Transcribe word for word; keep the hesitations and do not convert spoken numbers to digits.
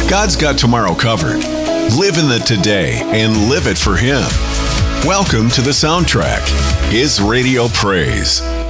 God's got tomorrow covered. Live in the today and live it for Him. Welcome to The Soundtrack, His radio praise.